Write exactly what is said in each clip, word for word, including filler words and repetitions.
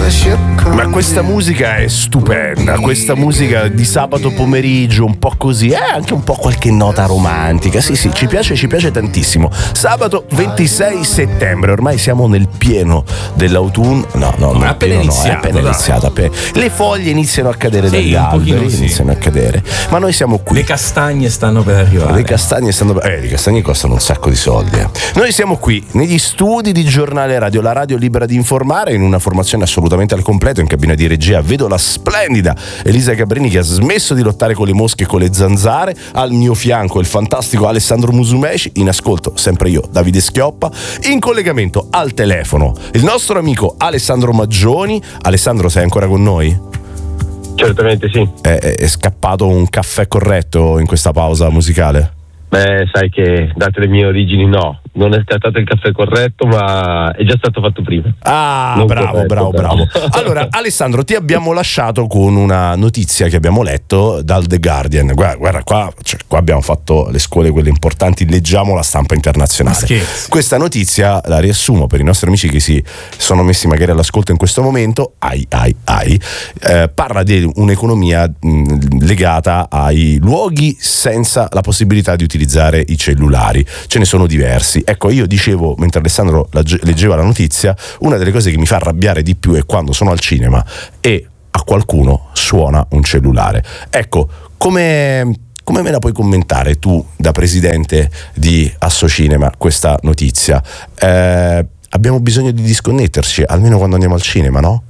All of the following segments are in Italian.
Ma questa musica è stupenda, questa musica di sabato pomeriggio, un po' così, è anche un po' qualche nota romantica. Sì, sì, ci piace, ci piace tantissimo. Sabato ventisei settembre, ormai siamo nel pieno dell'autunno. No, no, ma è appena pieno, iniziato, no, è appena iniziato. Appena... Le foglie iniziano a cadere sì, dagli alberi, sì. iniziano a cadere. Ma noi siamo qui. Le castagne stanno per arrivare. Le castagne stanno per... Eh, le castagne costano un sacco di soldi. Eh. Noi siamo qui negli studi di Giornale Radio, la radio libera di informare, in una formazione assolutamente al completo. In cabina di regia vedo la splendida Elisa Gabrini, che ha smesso di lottare con le mosche e con le zanzare. Al mio fianco il fantastico Alessandro Musumeci. In ascolto sempre io, Davide Schioppa. In collegamento al telefono il nostro amico Alessandro Maggioni. Alessandro, sei ancora con noi? Certamente sì. È, è scappato un caffè corretto in questa pausa musicale? Beh, sai che date le mie origini no, non è scattato il caffè corretto, ma è già stato fatto prima. Ah, non bravo, corretto, bravo, però. bravo. Allora, Alessandro, ti abbiamo lasciato con una notizia che abbiamo letto dal The Guardian. Guarda, guarda qua, cioè, qua abbiamo fatto le scuole, quelle importanti, leggiamo la stampa internazionale. Scherzi. Questa notizia la riassumo per i nostri amici che si sono messi magari all'ascolto in questo momento. Ai, ai, ai. Eh, parla di un'economia mh, legata ai luoghi senza la possibilità di utilizzare utilizzare i cellulari. Ce ne sono diversi. Ecco, io dicevo mentre Alessandro leggeva la notizia, una delle cose che mi fa arrabbiare di più è quando sono al cinema e a qualcuno suona un cellulare. Ecco, come come me la puoi commentare tu, da presidente di Associnema, questa notizia? Eh, abbiamo bisogno di disconnetterci almeno quando andiamo al cinema, no?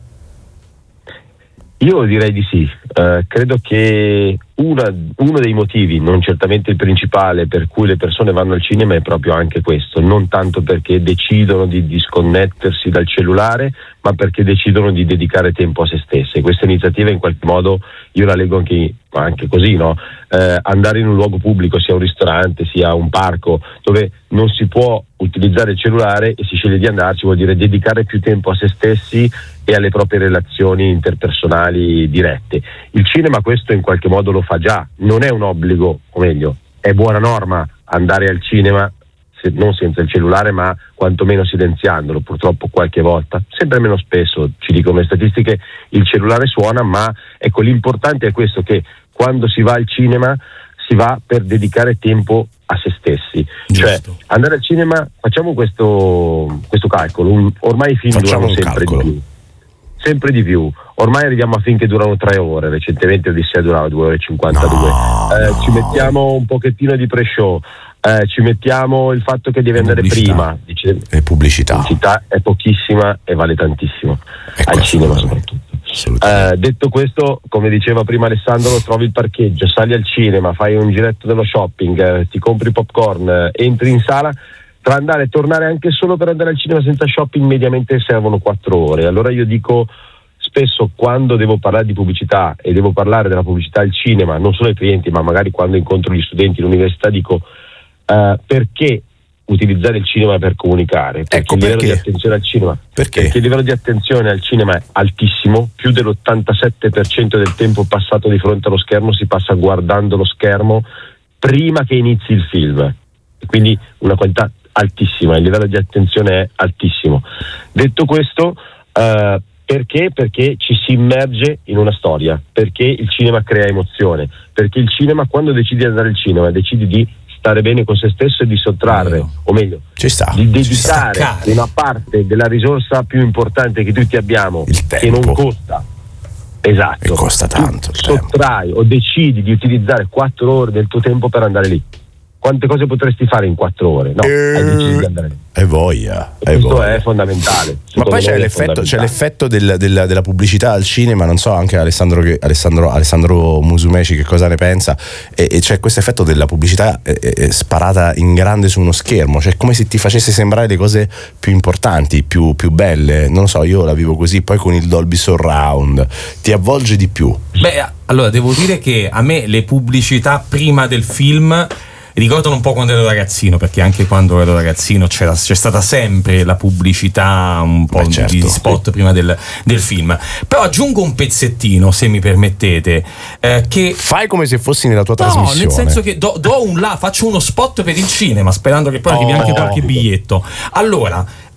Io direi di sì. Uh, credo che una, uno dei motivi, non certamente il principale, per cui le persone vanno al cinema è proprio anche questo, non tanto perché decidono di disconnettersi dal cellulare, ma perché decidono di dedicare tempo a se stesse. Questa iniziativa in qualche modo io la leggo anche, anche così, no? Uh, andare in un luogo pubblico, sia un ristorante, sia un parco, dove non si può utilizzare il cellulare e si sceglie di andarci, vuol dire dedicare più tempo a se stessi e alle proprie relazioni interpersonali dirette. Il cinema questo in qualche modo lo fa già, non è un obbligo, o meglio, è buona norma andare al cinema, se, non senza il cellulare, ma quantomeno silenziandolo. Purtroppo qualche volta, sempre meno spesso, ci dicono le statistiche, il cellulare suona, ma ecco, l'importante è questo, che quando si va al cinema si va per dedicare tempo a se stessi. Giusto. Cioè, andare al cinema, facciamo questo, questo calcolo, un, ormai i film Facciamo durano sempre calcolo. di più. Sempre di più, ormai arriviamo a film che durano tre ore, recentemente Odissea durava due ore e cinquantadue. No, eh, no. Ci mettiamo un pochettino di pre-show, eh, ci mettiamo il fatto che devi andare Pubblicità. prima, dice, E pubblicità. pubblicità è pochissima e vale tantissimo, Ecco, al cinema assolutamente. soprattutto. Assolutamente. Eh, detto questo, come diceva prima Alessandro, trovi il parcheggio, sali al cinema, fai un giretto dello shopping, eh, ti compri popcorn, eh, entri in sala. Tra andare e tornare anche solo per andare al cinema senza shopping mediamente servono quattro ore. Allora io dico spesso, quando devo parlare di pubblicità e devo parlare della pubblicità al cinema, non solo ai clienti ma magari quando incontro gli studenti all'università, dico eh, perché utilizzare il cinema per comunicare? Perché Ecco, il livello perché? di attenzione al cinema Perché? perché il livello di attenzione al cinema è altissimo, più dell'ottantasette per cento del tempo passato di fronte allo schermo si passa guardando lo schermo prima che inizi il film, quindi una qualità altissima, il livello di attenzione è altissimo. Detto questo, eh, perché? Perché ci si immerge in una storia, perché il cinema crea emozione, perché il cinema, quando decidi di andare al cinema, decidi di stare bene con se stesso e di sottrarre, Vero. o meglio, Ci sta. di ci sta. dedicare Staccare. una parte della risorsa più importante che tutti abbiamo, Il che non tempo. costa. Esatto. E costa tanto il Tu tempo. sottrai o decidi di utilizzare quattro ore del tuo tempo per andare lì. Quante cose potresti fare in quattro ore? No, Eh, hai deciso di andare lì. Hai voglia, E hai questo voglia. è fondamentale. Ma Secondo poi c'è me è l'effetto, c'è fondamentale. l'effetto del- del- della pubblicità al cinema, non so anche Alessandro, che, Alessandro, Alessandro Musumeci che cosa ne pensa, e, e c'è questo effetto della pubblicità eh, eh, sparata in grande su uno schermo, cioè come se ti facesse sembrare le cose più importanti, più, più belle, non lo so, io la vivo così, poi con il Dolby Surround ti avvolge di più. Beh, allora devo dire che a me le pubblicità prima del film ricordano un po' quando ero ragazzino, perché anche quando ero ragazzino c'era, c'è stata sempre la pubblicità, un po' Beh, certo. di spot prima del, del film. Però aggiungo un pezzettino, se mi permettete, eh, che Fai come se fossi nella tua no, trasmissione. nel senso che do, do un là, faccio uno spot per il cinema, sperando che poi arrivi Oh. anche qualche biglietto. Allora,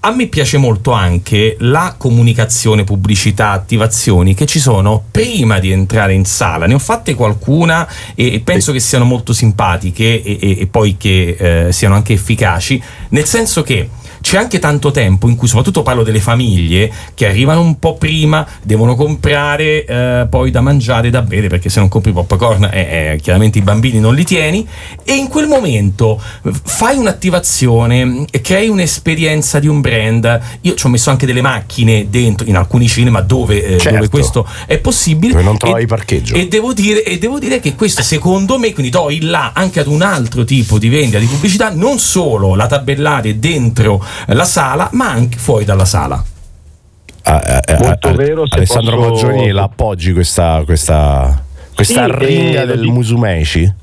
A me piace molto anche la comunicazione, pubblicità, attivazioni che ci sono prima di entrare in sala. Ne ho fatte qualcuna e penso che siano molto simpatiche e, e, e poi che eh, siano anche efficaci, nel senso che c'è anche tanto tempo in cui, soprattutto parlo delle famiglie, che arrivano un po' prima, devono comprare eh, poi da mangiare, da bere, perché se non compri popcorn eh, eh, chiaramente i bambini non li tieni, e in quel momento fai un'attivazione, crei un'esperienza di un brand. Io ci ho messo anche delle macchine dentro in alcuni cinema dove, eh, certo, dove questo è possibile, dove non trovi e, parcheggio, e devo dire e devo dire che questo, secondo me, quindi do il là anche ad un altro tipo di vendita, di pubblicità, non solo la tabellare dentro la sala ma anche fuori dalla sala. Ah, eh, Molto eh, vero. Se Alessandro posso... Maggioni, la appoggi questa questa questa sì, ringa eh, del dico... Musumeci?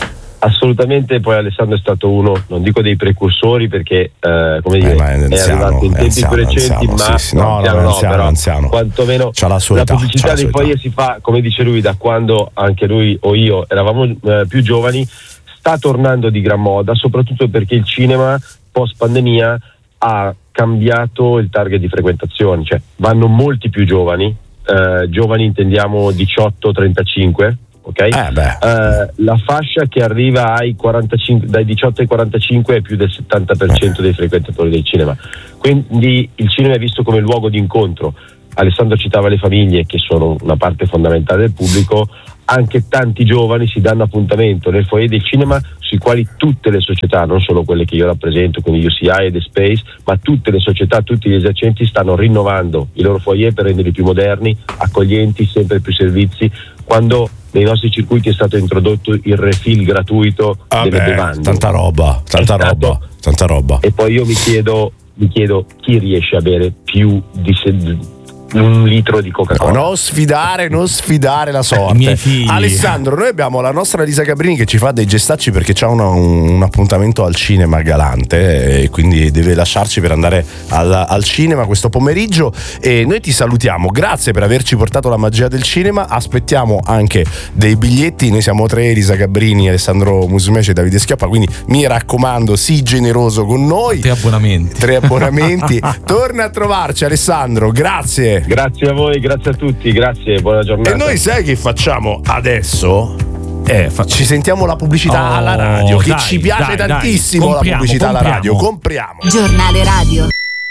eh, è, è arrivato in tempi anziano, più recenti, anziano, ma sì, sì. no, anziano, no, no, anziano, però anziano. quantomeno c'ha la sua la età, pubblicità dei foyer si fa, come dice lui, da quando anche lui o io eravamo eh, più giovani. Sta tornando di gran moda, soprattutto perché il cinema post pandemia ha cambiato il target di frequentazione, cioè vanno molti più giovani, eh, giovani intendiamo diciotto trentacinque, ok? Eh beh. Eh, la fascia che arriva ai quarantacinque, dai diciotto ai quarantacinque è più del settanta per cento dei frequentatori del cinema, quindi il cinema è visto come luogo di incontro. Alessandro citava le famiglie, che sono una parte fondamentale del pubblico. Anche tanti giovani si danno appuntamento nel foyer del cinema, sui quali tutte le società, non solo quelle che io rappresento, quindi U C I e The Space, ma tutte le società, tutti gli esercenti stanno rinnovando i loro foyer per renderli più moderni, accoglienti, sempre più servizi. Quando nei nostri circuiti è stato introdotto il refill gratuito ah delle beh, bevande, tanta roba, tanta È roba, stato... tanta roba. E poi io mi chiedo, mi chiedo chi riesce a bere più di se... un litro di Coca-Cola. No, non sfidare, non sfidare la sorte. I miei figli. Alessandro, noi abbiamo la nostra Lisa Gabrini che ci fa dei gestacci perché c'ha una, un, un appuntamento al cinema galante e quindi deve lasciarci per andare al, al cinema questo pomeriggio, e noi ti salutiamo, grazie per averci portato la magia del cinema. Aspettiamo anche dei biglietti, noi siamo tre, Lisa Gabrini, Alessandro Musumeci e Davide Schioppa, quindi mi raccomando, sii generoso con noi. Tre abbonamenti. Tre abbonamenti. Torna a trovarci, Alessandro, grazie. Grazie a voi, grazie a tutti, grazie, buona giornata. E noi sai che facciamo adesso? Eh, fa- ci sentiamo la pubblicità Oh, alla radio, che dai, ci piace dai, tantissimo dai. la Compriamo, pubblicità alla compriamo. radio. Compriamo. Giornale radio.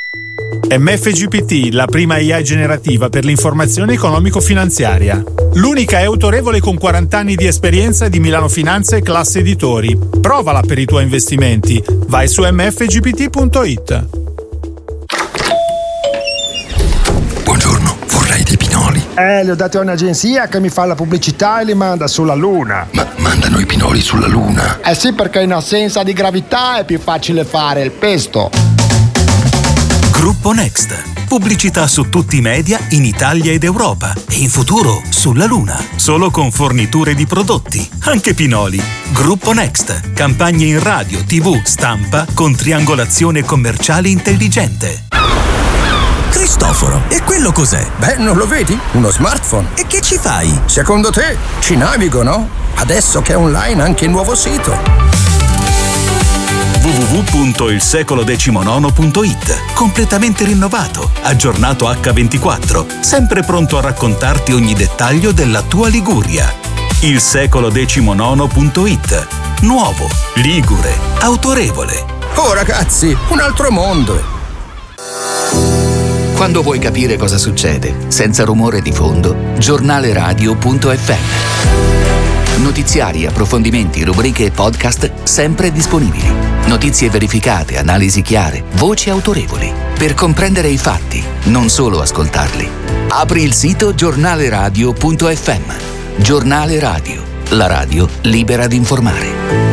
M F G P T, la prima I A generativa per l'informazione economico-finanziaria. L'unica è autorevole con quaranta anni di esperienza di Milano Finanza e Classe Editori. Provala per i tuoi investimenti. Vai su m f g p t punto i t. Buongiorno, vorrei dei pinoli. Eh, li ho dati a un'agenzia che mi fa la pubblicità e li manda sulla Luna. Ma mandano i pinoli sulla Luna? Eh sì, perché in assenza di gravità è più facile fare il pesto. Gruppo Next. Pubblicità su tutti i media in Italia ed Europa e in futuro sulla Luna. Solo con forniture di prodotti, anche pinoli. Gruppo Next. Campagne in radio, tivù, stampa con triangolazione commerciale intelligente. Cristoforo, e quello cos'è? Beh, non lo vedi? Uno smartphone. E che ci fai? Secondo te ci navigo, no? Adesso che è online anche il nuovo sito. w w w punto il secolo decimonono punto i t. Completamente rinnovato, aggiornato acca ventiquattro, sempre pronto a raccontarti ogni dettaglio della tua Liguria. il secolo decimonono punto i t. Nuovo, ligure, autorevole. Oh ragazzi, un altro mondo. Quando vuoi capire cosa succede, senza rumore di fondo, giornale radio punto f m. Notiziari, approfondimenti, rubriche e podcast sempre disponibili. Notizie verificate, analisi chiare, voci autorevoli. Per comprendere i fatti, non solo ascoltarli. Apri il sito giornale radio punto f m. Giornale Radio, la radio libera di informare.